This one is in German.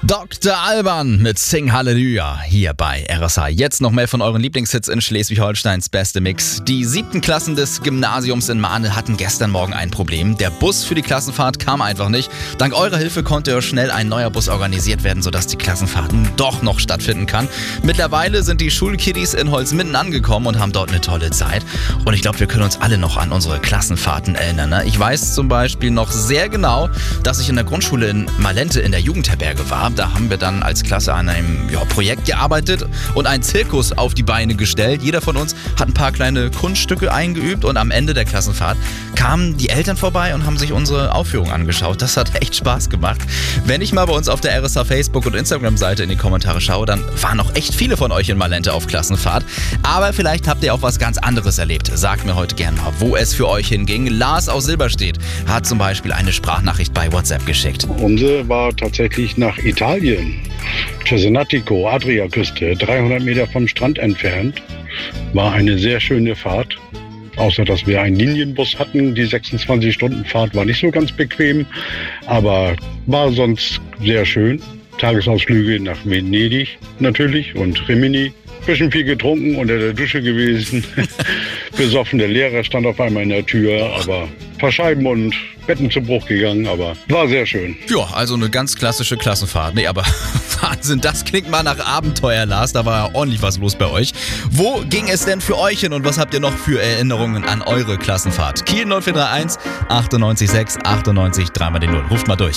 Dr. Alban mit Sing Halleluja hier bei RSA. Jetzt noch mehr von euren Lieblingshits in Schleswig-Holsteins beste Mix. Die 7. Klassen des Gymnasiums in Mahnl hatten gestern Morgen ein Problem. Der Bus für die Klassenfahrt kam einfach nicht. Dank eurer Hilfe konnte schnell ein neuer Bus organisiert werden, sodass die Klassenfahrt nun doch noch stattfinden kann. Mittlerweile sind die Schulkiddies in Holzminden angekommen und haben dort eine tolle Zeit. Und ich glaube, wir können uns alle noch an unsere Klassenfahrten erinnern. Ne? Ich weiß zum Beispiel noch sehr genau, dass ich in der Grundschule in Malente in der Jugendherberge war. Da haben wir dann als Klasse an einem Projekt gearbeitet und einen Zirkus auf die Beine gestellt. Jeder von uns hat ein paar kleine Kunststücke eingeübt und am Ende der Klassenfahrt kamen die Eltern vorbei und haben sich unsere Aufführung angeschaut. Das hat echt Spaß gemacht. Wenn ich mal bei uns auf der RSA Facebook- und Instagram-Seite in die Kommentare schaue, dann waren noch echt viele von euch in Malente auf Klassenfahrt. Aber vielleicht habt ihr auch was ganz anderes erlebt. Sagt mir heute gerne mal, wo es für euch hinging. Lars aus Silberstedt hat zum Beispiel eine Sprachnachricht bei WhatsApp geschickt. Unsere war tatsächlich nach Italien. Cesenatico, Adriaküste, 300 Meter vom Strand entfernt. War eine sehr schöne Fahrt. Außer, dass wir einen Linienbus hatten. Die 26-Stunden-Fahrt war nicht so ganz bequem, aber war sonst sehr schön. Tagesausflüge nach Venedig natürlich und Rimini. Bisschen viel getrunken, unter der Dusche gewesen. Besoffen, der Lehrer stand auf einmal in der Tür, aber ein paar Scheiben und Betten zu Bruch gegangen, aber war sehr schön. Ja, also eine ganz klassische Klassenfahrt. Nee, aber Wahnsinn, das klingt mal nach Abenteuer, Lars. Da war ja ordentlich was los bei euch. Wo ging es denn für euch hin und was habt ihr noch für Erinnerungen an eure Klassenfahrt? Kiel 0431 98 6 98 3 mal den 0. Ruft mal durch.